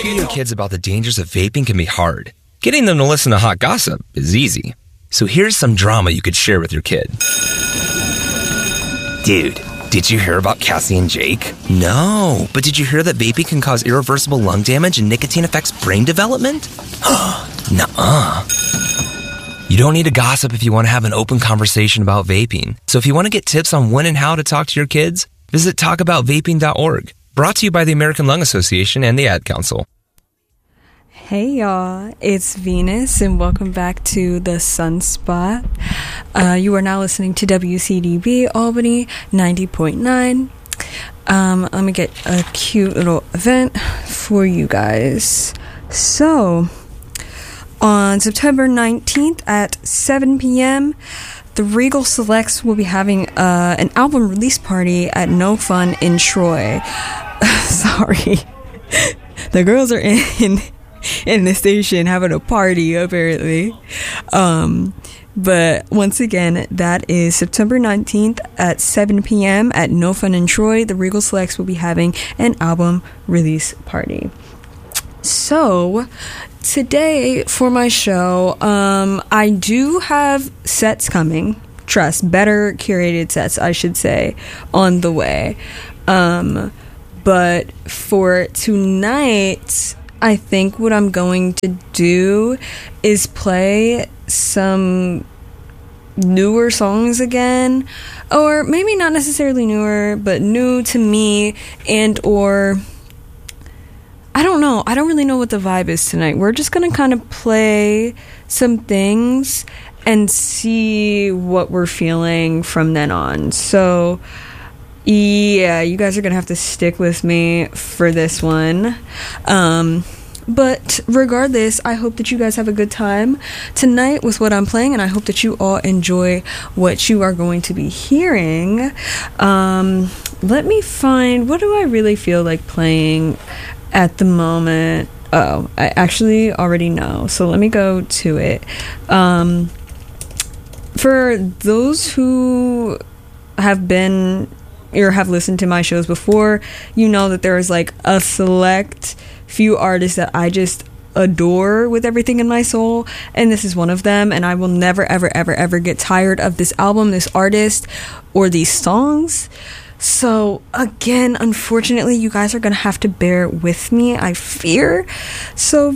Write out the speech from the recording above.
Talking to your kids about the dangers of vaping can be hard. Getting them to listen to hot gossip is easy. So here's some drama you could share with your kid. Dude, did you hear about Cassie and Jake? No, but did you hear that vaping can cause irreversible lung damage and nicotine affects brain development? Nuh-uh. You don't need to gossip if you want to have an open conversation about vaping. So if you want to get tips on when and how to talk to your kids, visit talkaboutvaping.org. Brought to you by the American Lung Association and the Ad Council. Hey y'all, it's Venus and welcome back to The Sunspot. You are now listening to WCDB Albany 90.9. Let me get a cute little event for you guys. So, on September 19th at 7 p.m., the Regal Selects will be having an album release party at No Fun in Troy. Sorry. The girls are in the station having a party, apparently. But once again, that is September 19th at 7 p.m. at No Fun in Troy. The Regal Selects will be having an album release party. So, today for my show, I do have sets coming. Trust, better curated sets, I should say, on the way. But for tonight, I think what I'm going to do is play some newer songs again, or maybe not necessarily newer, but new to me, and or I don't know. I don't really know what the vibe is tonight. We're just going to kind of play some things and see what we're feeling from then on. So, yeah, you guys are going to have to stick with me for this one. But regardless, I hope that you guys have a good time tonight with what I'm playing, and I hope that you all enjoy what you are going to be hearing. Let me find, what do I really feel like playing at the moment? Oh, I actually already know, so let me go to it. For those who have been or have listened to my shows before, you know that there is like a select few artists that I just adore with everything in my soul, and this is one of them, and I will never ever get tired of this album, this artist, or these songs. So again, unfortunately, you guys are gonna have to bear with me, I fear. So